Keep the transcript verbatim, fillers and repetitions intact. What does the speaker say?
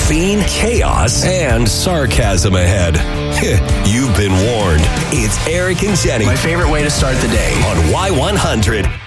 caffeine, chaos, and sarcasm ahead. You've been warned. It's Eric and Jenny. My favorite way to start the day. On Y one hundred.